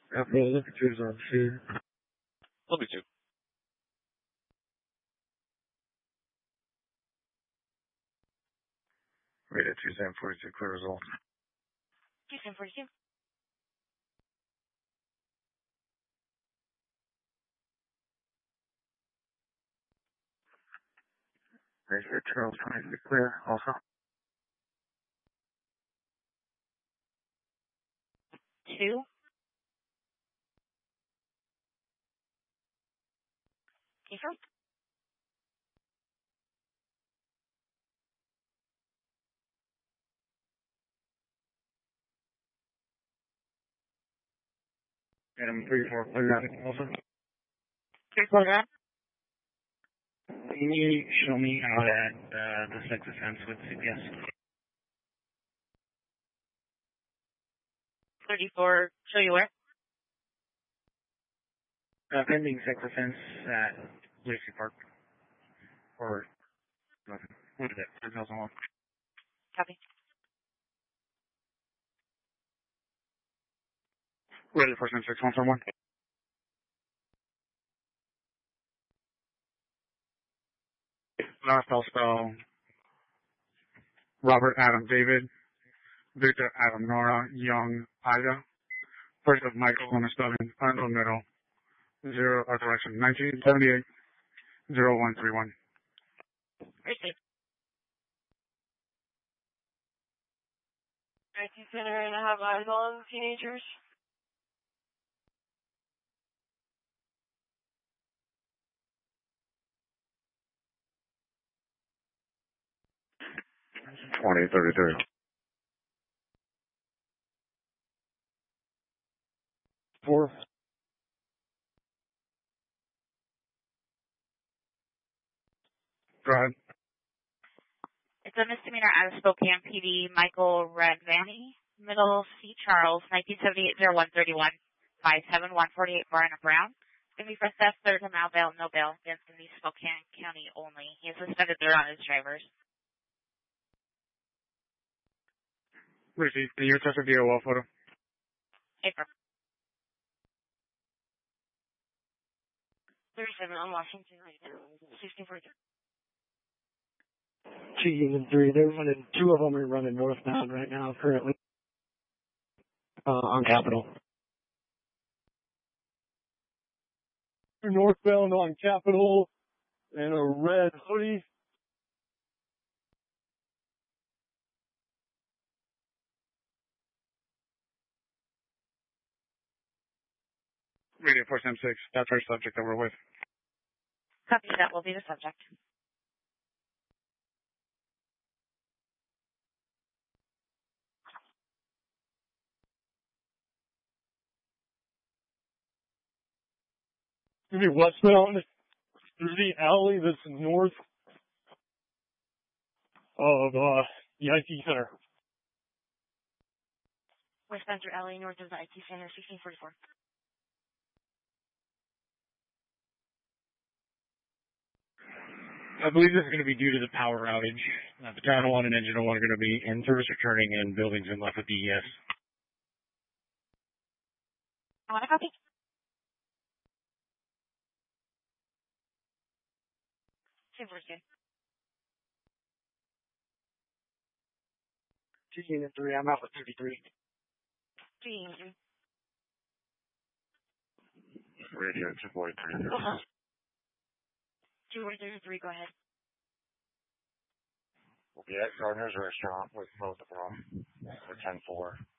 Apple temperatures on 2. I'll be 2. Rate at 2742, clear result. 2742. Rate for Charles 23, clear, also. 2. Confirm. Adam 34, clear, also. 34 ground. Can you show me out at the sex offense with CPS? 34, show you where? Pending sex offense at Lucy Park. Or, nothing. What is it? 2001. Copy. Ready for 6141. Last I'll spell Robert Adam David, Victor Adam Nora, Young Ida, first of Michael on the spelling, until middle, 1978, 0131. Receive. IT Center and I have eyes on teenagers. $20, 33. Four. Go ahead. It's a misdemeanor out of Spokane PD, Michael Radvani, Middle C. Charles, 1978-0131, 57148 Barnum Brown. It's going to be for theft, third to now bail, no bail. It's going to be Spokane County only. He has suspended third on his drivers. Receive. Can you attach a DOL photo? April. 37 on Washington right now. 1642. 2 Union 3, they're running, 2 of them are running northbound right now currently on Capitol. Northbound on Capitol and a red hoodie. Radio Force M6, that's our subject that we're with. Copy, that will be the subject. It's going to be westbound through the alley that's north of the IT Center. Westbound through alley, north of the IT Center, 1644. I believe this is going to be due to the power outage. The Channel 1 and Engine 1 are going to be in service returning in buildings in left with DES. I want a copy. Super good. 2 Union 3, I'm out with 33. 2 Union 3. Radio 243. 243, go ahead. We'll be at Gardner's Restaurant with both of them for 10-4.